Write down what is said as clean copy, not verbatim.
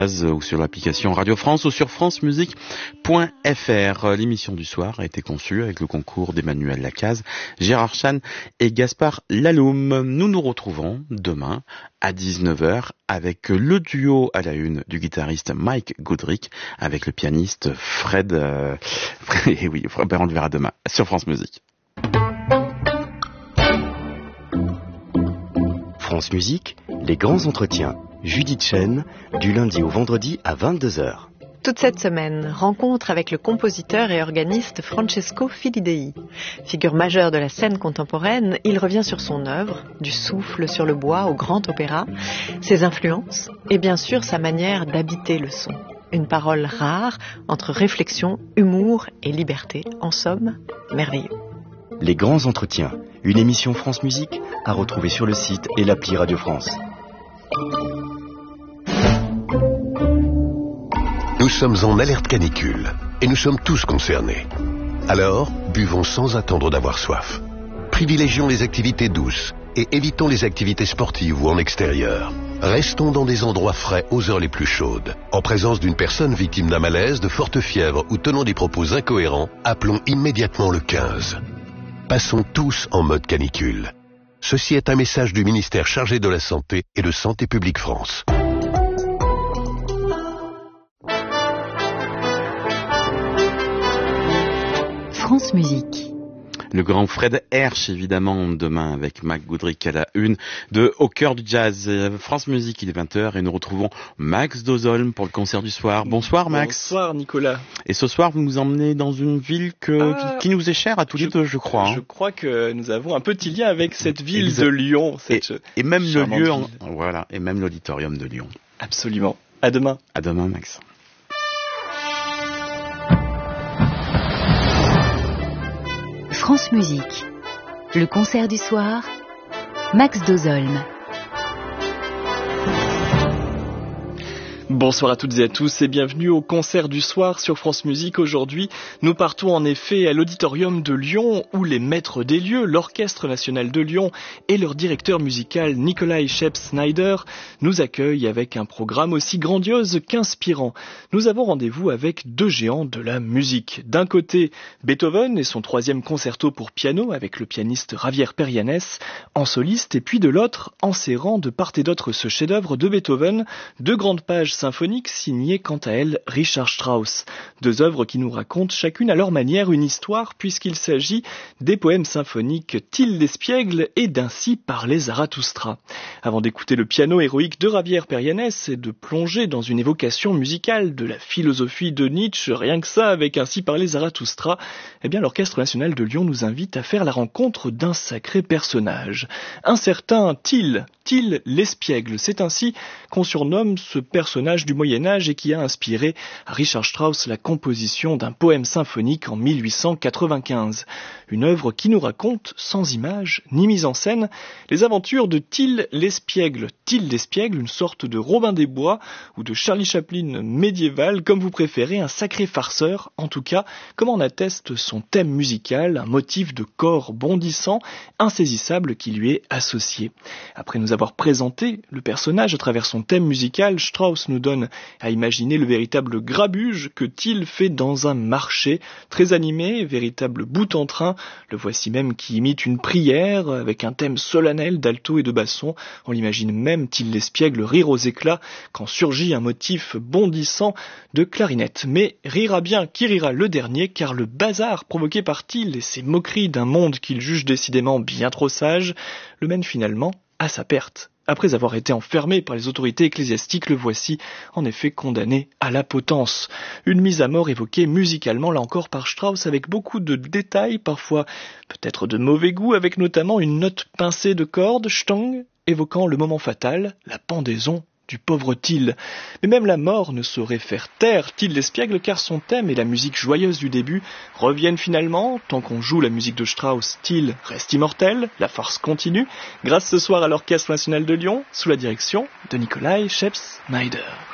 ou sur l'application Radio France ou sur francemusique.fr. L'émission du soir a été conçue avec le concours d'Emmanuel Lacaze, Gérard Chan et Gaspard Laloum. Nous nous retrouvons demain à 19h avec le duo à la une du guitariste Mike Goodrick avec le pianiste Fred. Et oui, on le verra demain sur France Musique. France Musique, les grands entretiens. Judith Chen, du lundi au vendredi à 22h. Toute cette semaine, rencontre avec le compositeur et organiste Francesco Filidei. Figure majeure de la scène contemporaine, il revient sur son œuvre, du souffle sur le bois au grand opéra, ses influences et bien sûr sa manière d'habiter le son. Une parole rare entre réflexion, humour et liberté. En somme, merveilleux. Les grands entretiens, une émission France Musique à retrouver sur le site et l'appli Radio France. Nous sommes en alerte canicule et nous sommes tous concernés. Alors, buvons sans attendre d'avoir soif. Privilégions les activités douces et évitons les activités sportives ou en extérieur. Restons dans des endroits frais aux heures les plus chaudes. En présence d'une personne victime d'un malaise, de forte fièvre ou tenant des propos incohérents, appelons immédiatement le 15. Passons tous en mode canicule. Ceci est un message du ministère chargé de la Santé et de Santé publique France. France Musique. Le grand Fred Hersch, évidemment, demain avec Mike Goodrick à la une de Au cœur du jazz. France Musique, il est 20h et nous retrouvons Max Dozolm pour le concert du soir. Bonsoir Max. Bonsoir Nicolas. Et ce soir, vous nous emmenez dans une ville qui nous est chère à tous les deux, je crois. Je crois que nous avons un petit lien avec cette ville de Lyon. Et même le lieu, voilà, et même l'auditorium de Lyon. Absolument. À demain. À demain Max. France Musique, le concert du soir, Max Dozolm. Bonsoir à toutes et à tous et bienvenue au concert du soir sur France Musique. Aujourd'hui, nous partons en effet à l'auditorium de Lyon où les maîtres des lieux, l'Orchestre National de Lyon et leur directeur musical Nikolai Scheps-Snyder nous accueillent avec un programme aussi grandiose qu'inspirant. Nous avons rendez-vous avec deux géants de la musique. D'un côté, Beethoven et son 3e concerto pour piano avec le pianiste Javier Perianes en soliste et puis de l'autre, enserrant de part et d'autre ce chef-d'œuvre de Beethoven, 2 grandes pages symphonique signée quant à elle Richard Strauss. 2 œuvres qui nous racontent chacune à leur manière une histoire puisqu'il s'agit des poèmes symphoniques Till d'Espiègle et d'Ainsi parlait Zarathustra. Avant d'écouter le piano héroïque de Javier Perianes et de plonger dans une évocation musicale de la philosophie de Nietzsche, rien que ça avec Ainsi parlait Zarathustra, eh bien l'Orchestre National de Lyon nous invite à faire la rencontre d'un sacré personnage. Un certain Till l'Espiègle, c'est ainsi qu'on surnomme ce personnage du Moyen-Âge et qui a inspiré à Richard Strauss la composition d'un poème symphonique en 1895. Une œuvre qui nous raconte, sans images ni mise en scène, les aventures de Till l'Espiègle. Till l'Espiègle, une sorte de Robin des Bois ou de Charlie Chaplin médiéval, comme vous préférez, un sacré farceur, en tout cas, comme en atteste son thème musical, un motif de corps bondissant, insaisissable qui lui est associé. Après nous avoir présenté le personnage à travers son thème musical, Strauss nous donne à imaginer le véritable grabuge que Till fait dans un marché, très animé, véritable bout en train, le voici même qui imite une prière avec un thème solennel d'alto et de basson. On l'imagine même Till l'Espiègle rire aux éclats quand surgit un motif bondissant de clarinette. Mais rira bien qui rira le dernier, car le bazar provoqué par Till et ses moqueries d'un monde qu'il juge décidément bien trop sage le mène finalement à sa perte. Après avoir été enfermé par les autorités ecclésiastiques, le voici en effet condamné à la potence. Une mise à mort évoquée musicalement, là encore par Strauss, avec beaucoup de détails, parfois peut-être de mauvais goût, avec notamment une note pincée de corde, Stang, évoquant le moment fatal, la pendaison du pauvre Till. Mais même la mort ne saurait faire taire Till l'Espiègle, car son thème et la musique joyeuse du début reviennent finalement. Tant qu'on joue la musique de Strauss, Till reste immortel, la farce continue, grâce ce soir à l'Orchestre National de Lyon, sous la direction de Nikolai Scheps-Snyder.